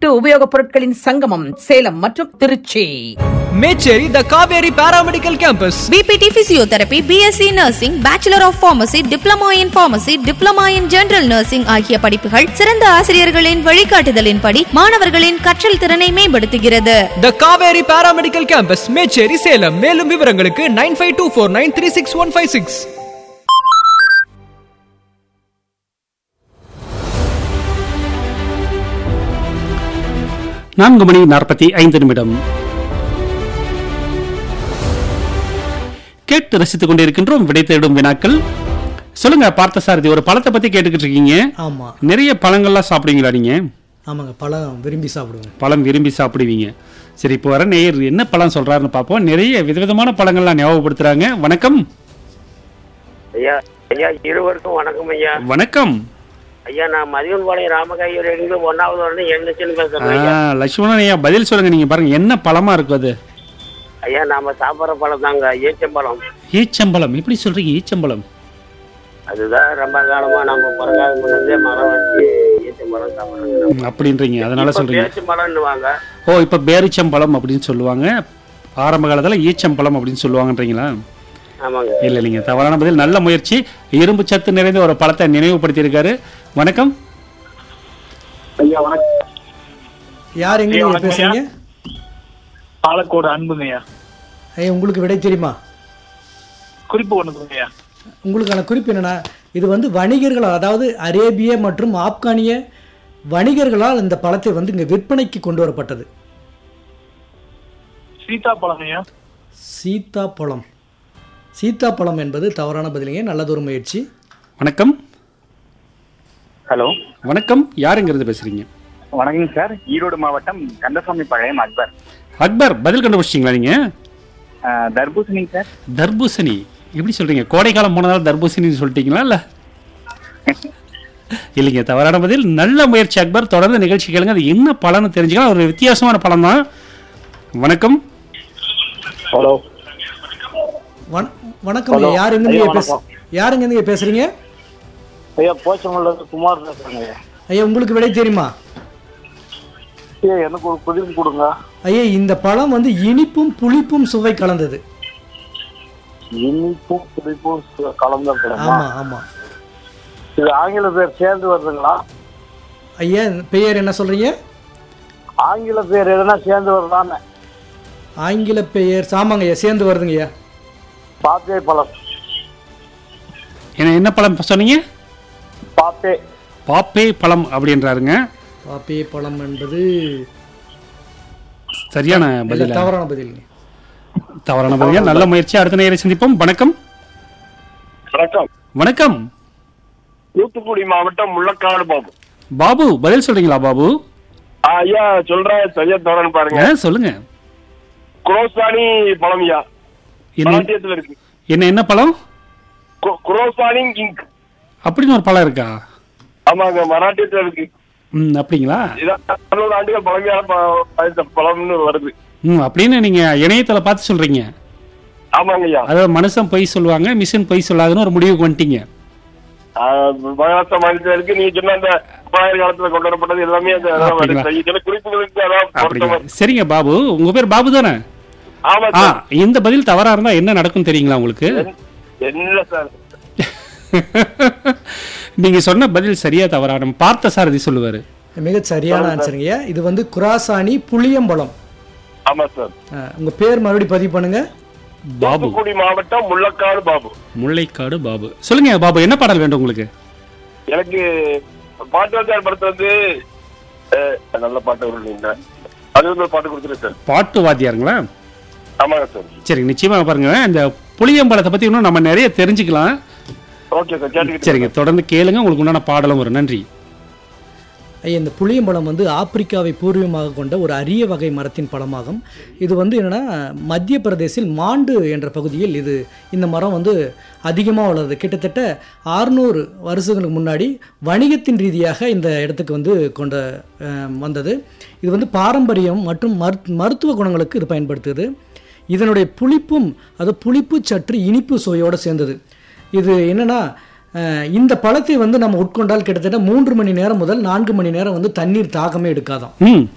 வீட்டு உபயோகப் பொருட்களின் சங்கமம் சேலம் மற்றும் திருச்சி. மேச்சேரி த Kaveri paramedical campus. PPT physiotherapy, BSc nursing, bachelor of pharmacy, diploma in pharmacy, diploma in general nursing ஆகிய படிப்புகள் சிறந்த ஆசிரியர்களின் வழிகாட்டுதலின்படி மாணவர்களின் கற்றல் திறனை மேம்படுத்துகிறது. த காவேரி பாராமெடிக்கல் கேம்பஸ், மேச்சேரி, சேலம். மேலும் விவரங்களுக்கு 9524936156. 4:45 கேட்டு ரசித்துக் கொண்டிருக்கின்றோம் விடை தேடும் வினாக்கள். சொல்லுங்க பார்த்தசாரதி, ஒரு பழத்தை பத்தி கேட்டுக்கிட்டு இருக்கீங்க. ஆமா, நிறைய பழங்கள்லாம் சாப்பிடுவீங்களா நீங்க? ஆமாங்க, பழம் விரும்பி சாப்பிடுவேன். பழம் விரும்பி சாப்பிடுவீங்க. சரி, இப்போ வர நேயர் என்ன பழம் சொல்றாருன்னு பார்ப்போம். நிறைய விதவிதமான பழங்கள்லாம் ஞாபகப்படுத்துறாங்க. வணக்கம் ஐயா. ஐயா, இருவருக்கும் வணக்கம் ஐயா. வணக்கம் ஐயா, நான் மதியன்பாளையம் ராமகாயூர் எங்க 1வது வருடம் எண்ணச்சின்னு பேசுறேன் ஐயா. லட்சுமணன் ஐயா, பதில் சொல்லுங்க. நீங்க பாருங்க என்ன பழமா இருக்கும் அது? ஐயா, நாம சாப்பிட்ற பழம் தாங்க ஈச்சம்பழம். ஈச்சம்பழம்? எப்படி சொல்றீங்க ஈச்சம்பழம்? அதுதான் ரொம்ப காலமா நம்ம பிறகாத முன்னே மரம் வச்சு ஈச்சம்பழம் சாப்பிடுறோம் அப்படின்றீங்க, அதனால சொல்றீங்க. ஈச்சம்பழம்னு வாங்க. ஓ, இப்ப பேரிச்சம்பழம் அப்படின்னு சொல்லுவாங்க. ஆரம்ப காலத்துல ஈச்சம்பழம் அப்படின்னு சொல்லுவாங்கன்றீங்களா? ஆமாங்க. இல்ல இல்லைங்க, தவறான பதில். நல்ல முயற்சி. இரும்பு சத்து நிறைந்த ஒரு பழத்தை நினைவுபடுத்தி இருக்காரு. வணக்கம் ஐயா. வணக்கம். யார் எங்க நீங்க பேசுறீங்க? பாலக்கோடு அன்புங்கய்யா. ஐயா, உங்களுக்கு விடை தெரியுமா? குறிப்பு ஒண்ணுங்கய்யா. உங்களுக்கான குறிப்பு என்னன்னா, இது வந்து வணிகர்களால், அதாவது அரேபிய மற்றும் ஆப்கானிய வணிகர்களால் இந்த பழத்தை வந்து இங்க விற்பனைக்கு கொண்டு வரப்பட்டது. சீதாப்பழங்கய்யா. சீதாப்பழம். சீதாப்பழம் என்பது தவறான பதிலுங்க. நல்லதொரு முயற்சி. வணக்கம். ஹலோ, வணக்கம். யாருங்கிறது பேசுறீங்க? வணக்கம் சார். ஈரோடு மாவட்டம் கந்தசாமி பாளையம் அக்பர். அக்பர், பதில் கண்டுபிடிச்சிங்களா நீங்க? தர்பூசணி சார். தர்பூசணி எப்படி சொல்றீங்க? கோடைக்காலம் போனதால தர்பூசணின்னு சொல்லிட்டீங்களா? இல்ல இல்லைங்க, தவறான பதில். நல்ல முயற்சி அக்பர். தொடர்ந்து நிகழ்ச்சி கேளுங்க. அது என்ன பழம்னு தெரிஞ்சுக்கலாம். ஒரு வித்தியாசமான பழம் தான். வணக்கம். ஹலோ. வணக்கம். யாருங்க நீங்க பேசுறீங்க? ஐயா, போச்சமல்ல குமார் பேசுறேங்க ஐயா. ஐயா, உங்களுக்கு விடை தெரியுமா? ஐயா, எனக்கு ஒரு குறிப்பு கொடுங்க. ஐயா, இந்த பழம் வந்து இனிப்பும் புளிப்பும் சுவை கலந்தது. இனிப்பும் புளிப்பும் கலந்த பழமா? ஆமா ஆமா. இது ஆங்கில பேர் சேர்ந்து வருதுங்களா? ஐயா, பெயர் என்ன சொல்றீங்க? ஆங்கில பேர் எதுனா சேர்ந்து வருதான்னு. ஆங்கில பெயர் ஆமாங்க ஐயா, சேர்ந்து வருதுங்க ஐயா. பாப்பே பழம். என்ன பழம் சொன்னீங்க? பாப்பே. பாப்பே பழம் அப்படின்றாருங்க. பாப்பே பழம் என்பது சரியான பதில். தவறான பதில். தவறான பதில். நல்ல முயற்சி. அடுத்த நேரம் சந்திப்போம். வணக்கம். வணக்கம். வணக்கம். தூத்துக்குடி மாவட்டம் முள்ளக்காடு பாபு. பாபு, பதில் சொல்றீங்களா பாபு? ஐயா, சொல்றேன். சரியா தவறானு பாருங்க. சொல்லுங்க. குரோசானி பழம் ஐயா. மராட்டியத்துல இருக்கு. என்ன பழம்? குரோசானி இங்க் அப்படின்னு ஒரு பழம் இருக்கா? ஆமாங்க, மராட்டியத்துல இருக்கு. அப்படிங்களா? 100 ஆண்டுகள் பழமையான பழம்னு வருது. அப்படின்னு நீங்க இணையத்துல பார்த்து சொல்றீங்க? ஆமாங்க ஐயா. அதாவது மனுஷன் பொய் சொல்லுவாங்க, மிஷின் பொய் சொல்லாதுன்னு ஒரு முடிவுக்கு வந்துட்டீங்க. மகாராஷ்டிரா மாநிலத்துல இருக்கு. நீங்க சொன்ன அந்த 1000 காலத்துல கொண்டு வரப்பட்டது எல்லாமே குறிப்புகளுக்கு. சரிங்க பாபு, உங்க பேர் பாபு தானே? ஆமா. இந்த பதில் தவறா இருந்தா என்ன நடக்கும் தெரியுங்களா உங்களுக்கு? என்ன சார்? நீங்க சொன்ன பதில் சரியா தவறா நம்ம பார்த்த சாரதி சொல்லுவாரு. மிக சரியான ஆன்சருங்க. இது வந்து குராசானி புளியம்பழம். ஆமா சார். உங்க பேர் மறுபடியும் பதிவு பண்ணுங்க. பாபு. தூத்துக்குடி மாவட்டம் முள்ளக்காடு பாபு. முல்லைக்காடு பாபு. சொல்லுங்க பாபு, என்ன பாடல் வேண்டும் உங்களுக்கு? எனக்கு பாட்டு படத்துல வந்து நல்ல பாட்டு வருவீங்க. அது ஒரு பாட்டு கொடுத்துருங்க சார். பாட்டு வாத்தியாருங்களா? ஆமாங்க சார். சரி, நிச்சயமா பாருங்க. இந்த புளியம்பழத்தை பத்தி இன்னும் நம்ம நிறைய தெரிஞ்சுக்கலாம். ஓகே சார், கேட்டுக்கிட்டு. சரிங்க, தொடர்ந்து கேளுங்க. உங்களுக்கு உண்டான பாடலும் வரும். நன்றி. ஐயா, இந்த புளியம்பழம் வந்து ஆப்பிரிக்காவை பூர்வீகமாக கொண்ட ஒரு அரிய வகை மரத்தின் பழமாகும். இது வந்து என்னென்னா, மத்திய பிரதேசில் மாண்டு என்ற பகுதியில் இந்த மரம் வந்து அதிகமாக வளருது. கிட்டத்தட்ட 600 வருஷங்களுக்கு முன்னாடி வணிகத்தின் ரீதியாக இந்த இடத்துக்கு வந்து வந்தது. இது வந்து பாரம்பரியம் மற்றும் மருத்துவ குணங்களுக்கு இது பயன்படுத்துது. இதனுடைய புளிப்பும், அது புளிப்பு சற்று இனிப்பு சுவையோடு சேர்ந்தது. இது என்னென்னா, இந்த பழத்தை வந்து நம்ம உட்கொண்டால் கிட்டத்தட்ட 3 மணி நேரம் முதல் 4 மணி நேரம் வந்து தண்ணீர் தாகமே எடுக்காதான்.